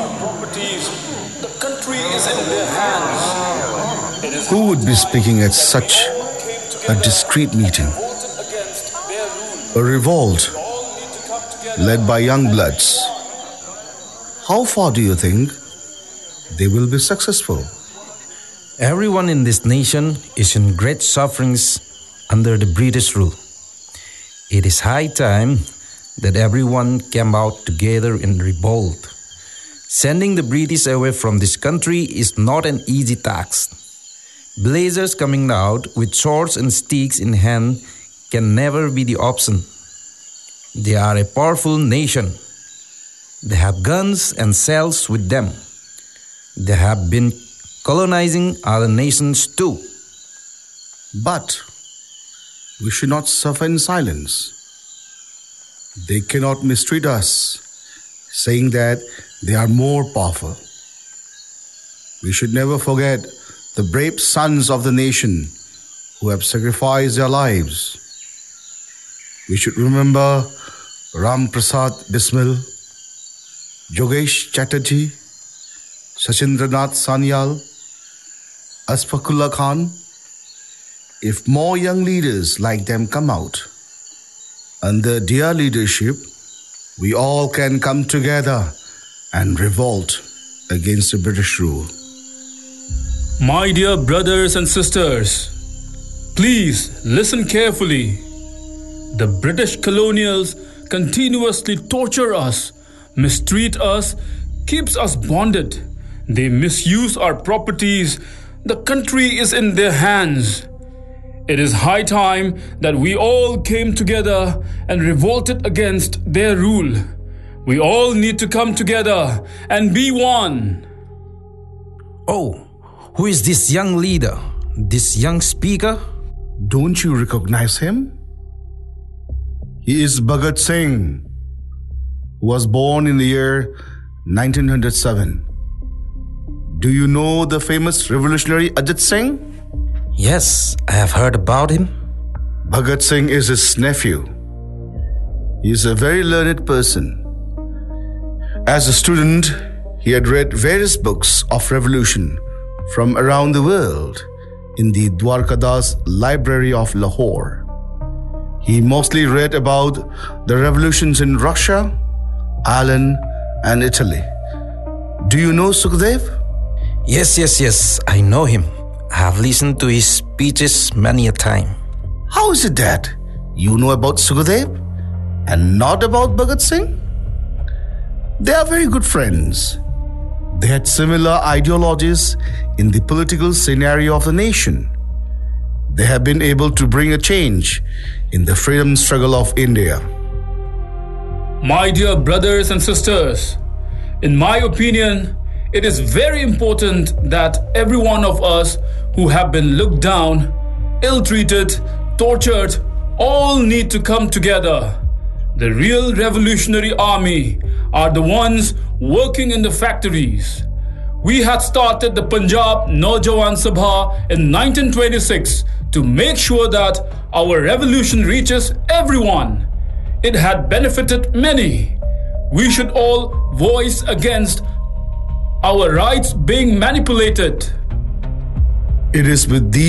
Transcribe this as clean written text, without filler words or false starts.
The country is in their hands. Who would be speaking at such a discreet meeting? A revolt led by young bloods. How far do you think they will be successful? Everyone in this nation is in great sufferings under the British rule. It is high time that everyone came out together in revolt. Sending the British away from this country is not an easy task. Blazers coming out with swords and sticks in hand can never be the option. They are a powerful nation. They have guns and shells with them. They have been colonizing other nations too. But we should not suffer in silence. They cannot mistreat us, saying that they are more powerful. We should never forget the brave sons of the nation who have sacrificed their lives. We should remember Ram Prasad Bismil, Jogesh Chatterjee, Sachindranath Sanyal, Asfaqullah Khan. If more young leaders like them come out, under their leadership, we all can come together and revolt against the British rule. My dear brothers and sisters, please listen carefully. The British colonials continuously torture us, mistreat us, keeps us bonded. They misuse our properties. The country is in their hands. It is high time that we all came together and revolted against their rule. We all need to come together and be one. Oh, who is this young leader, this young speaker? Don't you recognize him? He is Bhagat Singh, who was born in the year 1907. Do you know the famous revolutionary Ajit Singh? Yes, I have heard about him. Bhagat Singh is his nephew. He is a very learned person. As a student, he had read various books of revolution from around the world in the Dwarkadas Library of Lahore. He mostly read about the revolutions in Russia, Ireland, and Italy. Do you know Sukhdev? Yes, I know him. I have listened to his speeches many a time. How is it that you know about Sukhdev and not about Bhagat Singh? They are very good friends. They had similar ideologies in the political scenario of the nation. They have been able to bring a change in the freedom struggle of India. My dear brothers and sisters, in my opinion, it is very important that every one of us who have been looked down, ill-treated, tortured, all need to come together. The real revolutionary army are the ones working in the factories. We had started the Punjab Naujawan Sabha in 1926 to make sure that our revolution reaches everyone. It had benefited many. We should all voice against our rights being manipulated. It is with these